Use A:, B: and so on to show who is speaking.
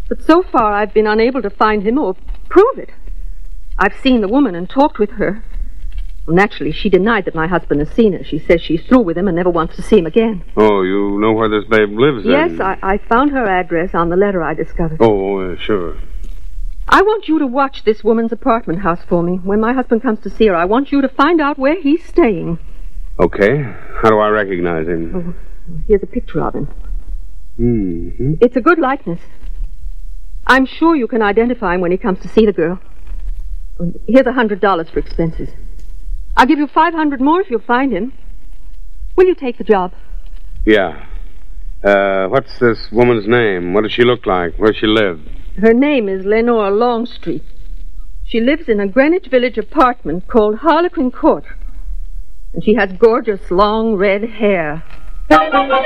A: But so far I've been unable to find him or prove it. I've seen the woman and talked with her. Well, naturally, she denied that my husband has seen her. She says she's through with him and never wants to see him again.
B: Oh, you know where this babe lives, then?
A: Yes, I found her address on the letter I discovered.
B: Sure.
A: I want you to watch this woman's apartment house for me. When my husband comes to see her, I want you to find out where he's staying.
B: Okay. How do I recognize him?
A: Oh, here's a picture of him.
B: Mm-hmm.
A: It's a good likeness. I'm sure you can identify him when he comes to see the girl. Here's $100 for expenses. I'll give you $500 more if you'll find him. Will you take the job?
B: Yeah. What's this woman's name? What does she look like? Where does she live?
A: Her name is Lenore Longstreet. She lives in a Greenwich Village apartment called Harlequin Court. And she has gorgeous long red hair.